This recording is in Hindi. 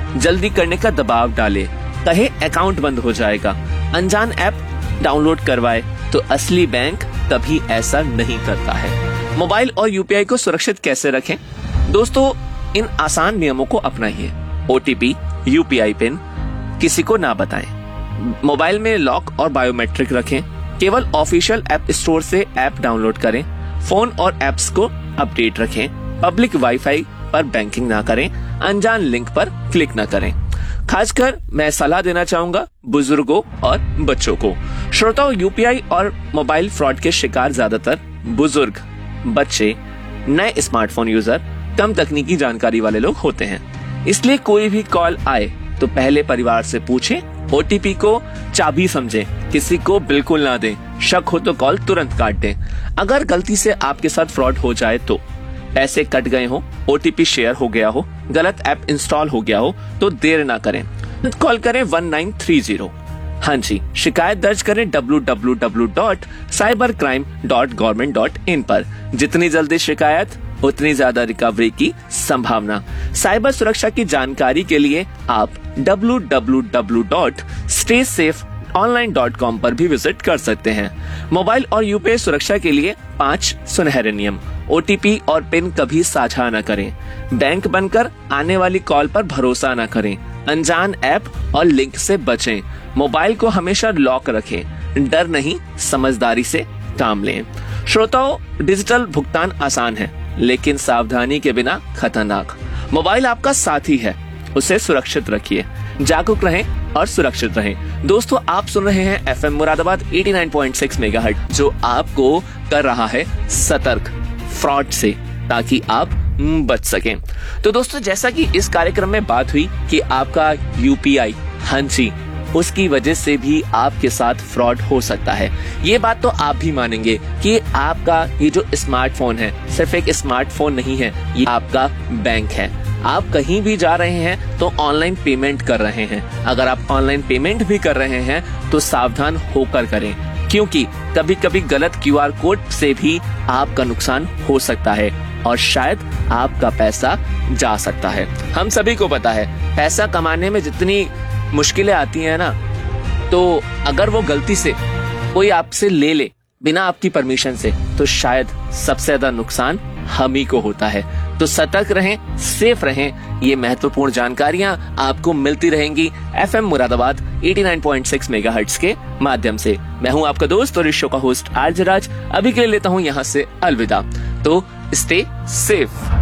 जल्दी करने का दबाव डाले, कहे अकाउंट बंद हो जाएगा, अनजान ऐप डाउनलोड करवाए, तो असली बैंक कभी ऐसा नहीं करता है। मोबाइल और यूपीआई को सुरक्षित कैसे रखें? दोस्तों, इन आसान नियमों को अपनाइए। ओटीपी, यूपीआई पिन किसी को ना बताएं। मोबाइल में लॉक और बायोमेट्रिक रखें। केवल ऑफिशियल ऐप स्टोर से ऐप डाउनलोड करें। फोन और ऐप्स को अपडेट रखें। पब्लिक वाईफाई पर बैंकिंग ना करें। अनजान लिंक पर क्लिक ना करें। खासकर मैं सलाह देना चाहूंगा बुजुर्गों और बच्चों को। श्रोताओं, यूपीआई और मोबाइल फ्रॉड के शिकार ज्यादातर बुजुर्ग, बच्चे, नए स्मार्टफोन यूजर, कम तकनीकी जानकारी वाले लोग होते हैं। इसलिए कोई भी कॉल आए तो पहले परिवार से पूछें। ओटीपी को चाबी समझें, किसी को बिल्कुल ना दें। शक हो तो कॉल तुरंत काट दें। अगर गलती से आपके साथ फ्रॉड हो जाए तो पैसे कट गए हो, ओटीपी शेयर हो गया हो, गलत ऐप इंस्टॉल हो गया हो, तो देर ना करें, कॉल करें 1930। हाँ जी, शिकायत दर्ज करें www.cybercrime.government.in पर। जितनी जल्दी शिकायत उतनी ज्यादा रिकवरी की संभावना। साइबर सुरक्षा की जानकारी के लिए आप www.staysafe.online.com पर भी विजिट कर सकते हैं। मोबाइल और यूपीआई सुरक्षा के लिए 5 सुनहरे नियम। ओटीपी और पिन कभी साझा न करें। बैंक बनकर आने वाली कॉल पर भरोसा न करें। अनजान ऐप और लिंक से बचें। मोबाइल को हमेशा लॉक रखें। डर नहीं, समझदारी से काम लें। श्रोताओ, डिजिटल भुगतान आसान है, लेकिन सावधानी के बिना खतरनाक। मोबाइल आपका साथी है, उसे सुरक्षित रखिए। जागरूक रहें और सुरक्षित रहें। दोस्तों, आप सुन रहे हैं एफएम मुरादाबाद 89.6 मेगाहर्ट्ज, जो आपको कर रहा है सतर्क फ्रॉड से, ताकि आप बच सकें। तो दोस्तों, जैसा कि इस कार्यक्रम में बात हुई कि आपका यूपीआई, हाँ जी, उसकी वजह से भी आपके साथ फ्रॉड हो सकता है। ये बात तो आप भी मानेंगे कि आपका ये जो स्मार्टफोन है सिर्फ एक स्मार्टफोन नहीं है, ये आपका बैंक है। आप कहीं भी जा रहे हैं तो ऑनलाइन पेमेंट कर रहे हैं। अगर आप ऑनलाइन पेमेंट भी कर रहे हैं तो सावधान होकर करें, क्योंकि कभी कभी गलत क्यूआर कोड से भी आपका नुकसान हो सकता है और शायद आपका पैसा जा सकता है। हम सभी को पता है, पैसा कमाने में जितनी मुश्किलें आती हैं ना, तो अगर वो गलती से कोई आपसे ले ले बिना आपकी परमिशन से, तो शायद सबसे ज्यादा नुकसान हम ही को होता है। तो सतर्क रहें, सेफ रहें। ये महत्वपूर्ण जानकारियां आपको मिलती रहेंगी एफएम मुरादाबाद 89.6 मेगाहर्ट्ज के माध्यम से। मैं हूं आपका दोस्त और इस शो का होस्ट आरजे राज। अभी के लिए लेता हूं यहां से अलविदा। तो स्टे सेफ।